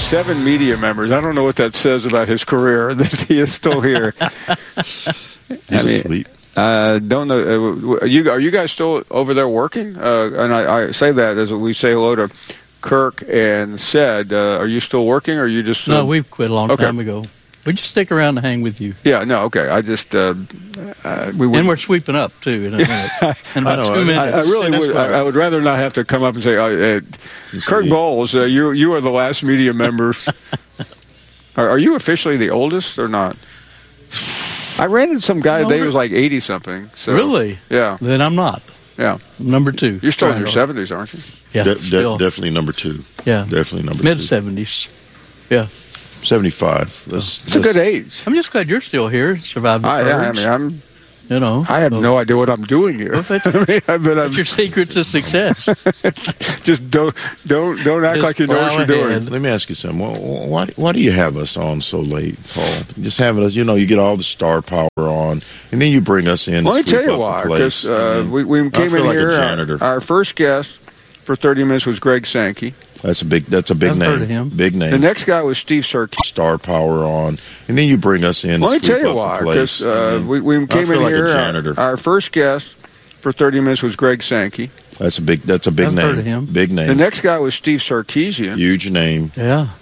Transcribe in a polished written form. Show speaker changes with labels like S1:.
S1: 7 media members. I don't know what that says about his career. That he is still here.
S2: He's asleep.
S1: Don't know. Are you guys still over there working? And I say that as we say hello to Kirk and Sed. Are you still working, or are you just?
S3: No, we've quit a long time ago. We just stick around to hang with you.
S1: Yeah, no, okay. I just
S3: and we're sweeping up too in a minute. In about 2 minutes.
S1: I really would. I would rather not have to come up and say, Kirk Bowles, you are the last media member. Are you officially the oldest or not? I ran into some guy today who was like 80-something. So,
S3: really?
S1: Yeah.
S3: Then I'm not.
S1: Yeah.
S3: I'm number 2.
S1: You're still in your 70s, aren't you?
S3: Yeah.
S2: Definitely number 2.
S3: Yeah.
S2: Definitely number 2.
S3: Mid-70s. Yeah.
S2: 75.
S1: It's a good age.
S3: I'm just glad you're still here. Surviving the purge.
S1: I mean,
S3: I
S1: have no idea what I'm doing here.
S3: Well, that's your secret to success.
S1: Just don't act like you know what you're doing.
S2: Let me ask you something. Why do you have us on so late, Paul? Just having us, you get all the star power on, and then you bring us in.
S1: Well, let me tell you why. Because we came in here. Our first guest for 30 minutes was Greg Sankey.
S2: That's a big name.
S3: Heard of him.
S2: Big name.
S1: The next guy was Steve Sarkisian.
S2: Star power on, and then you bring us in.
S1: Well, let me tell you why. Because we came in here. Our first guest for 30 minutes was Greg Sankey.
S2: That's a big name.
S3: Heard of him.
S2: Big name.
S1: The next guy was Steve Sarkisian.
S2: Huge name.
S3: Yeah.